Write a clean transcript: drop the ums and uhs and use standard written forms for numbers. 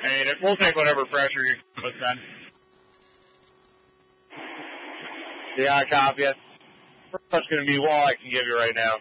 And we'll take whatever pressure you give us then. Yeah, I copy it. Pretty much going to be all I can give you right now.